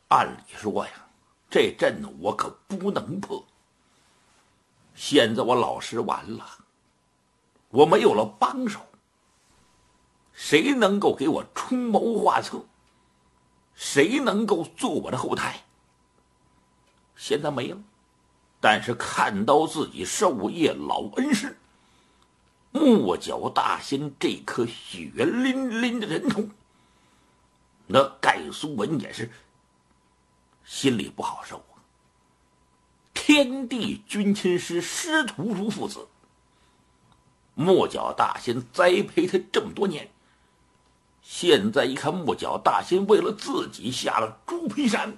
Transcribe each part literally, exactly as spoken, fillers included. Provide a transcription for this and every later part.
按理说呀，这阵我可不能破。现在我老师完了，我没有了帮手，谁能够给我出谋划策？谁能够做我的后台？现在没了。但是看到自己授业老恩师木角大仙这颗血淋淋的人头，那盖苏文也是心里不好受啊。天地君亲师师徒如父子，木角大仙栽培他这么多年，现在一看木角大仙为了自己下了猪皮山，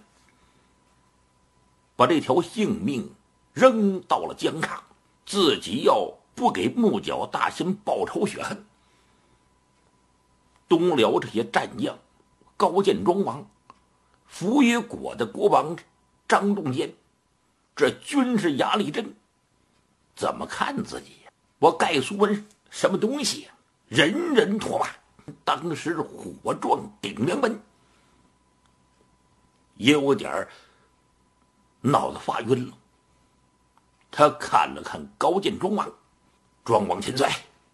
把这条性命扔到了疆场，自己要不给木角大仙报仇雪恨。东辽这些战将，高见庄王、伏于国的国王张仲坚，这军事压力阵，怎么看自己呀？我盖苏文什么东西呀？人人唾骂。当时火撞顶梁门，也有点脑子发晕了。他看了看高见庄王，庄王千岁，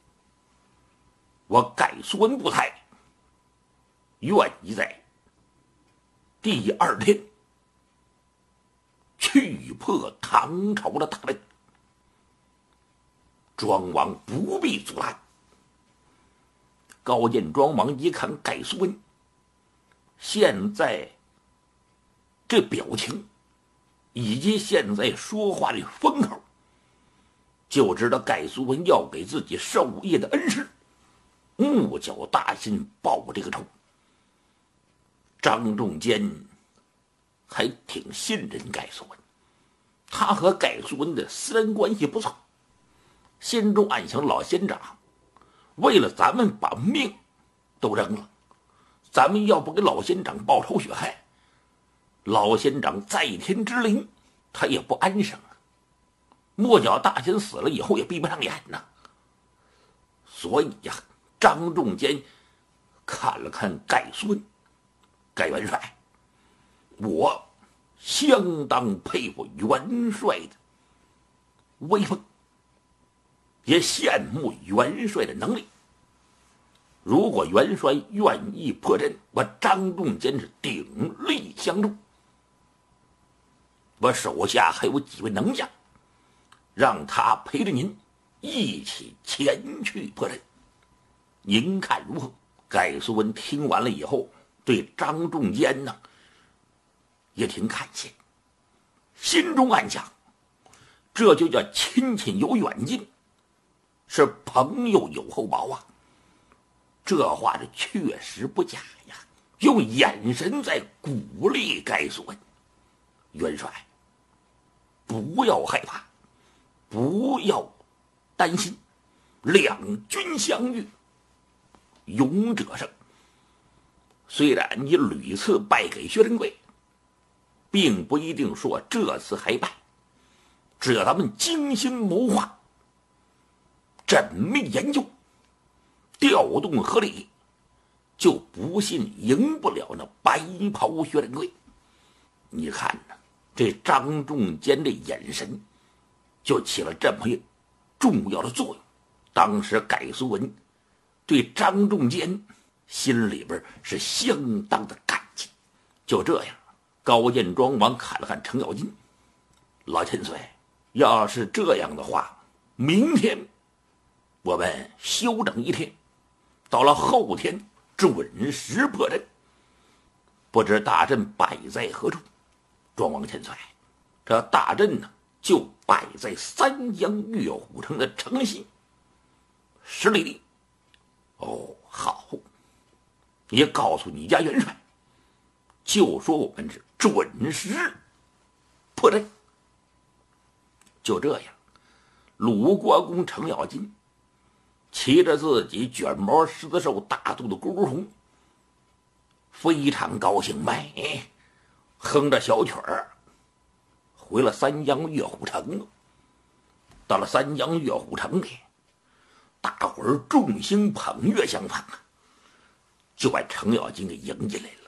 我盖苏文不才，愿意在第二天去破唐朝的大阵，庄王不必阻拦。高见庄王一看盖苏文现在这表情以及现在说话的风口，就知道盖苏文要给自己授业的恩师木角大仙报这个仇。张仲坚还挺信任盖苏文，他和盖苏文的私人关系不错，心中暗想，老仙长为了咱们把命都扔了，咱们要不给老仙长报仇雪恨，老仙长在天之灵他也不安生啊。木角大仙死了以后也闭不上眼呐。所以呀，张仲坚看了看盖苏文，盖元帅，我相当佩服元帅的威风，也羡慕元帅的能力。如果元帅愿意破阵，我张仲坚是鼎力相助。我手下还有几位能将，让他陪着您一起前去破阵，您看如何？盖苏文听完了以后，对张仲坚呢也挺感谢，心中暗想，这就叫亲戚有远近，是朋友有厚薄啊。这话是确实不假呀，用眼神在鼓励盖苏文。元帅，不要害怕，不要担心，两军相遇，勇者胜。虽然你屡次败给薛仁贵，并不一定说这次还败，只要咱们精心谋划，缜密研究，调动合理，就不信赢不了那白袍薛仁贵。你看呢，这张仲坚的眼神就起了这么重要的作用。当时盖苏文对张仲坚心里边是相当的感激。就这样，高见庄王看了看程咬金，老千岁，要是这样的话，明天我们休整一天，到了后天准时破阵。不知大阵摆在何处？庄王千岁，这大阵呢，就摆在三江岳虎城的城西十里地。哦，好，也告诉你家元帅，就说我们是准时破阵。就这样，鲁国公程咬金骑着自己卷毛狮子兽大肚的咕咕红，非常高兴，美哼着小曲儿回了三江岳虎城。到了三江岳虎城里，大伙儿众星捧月相逢，就把程咬金给迎进来了。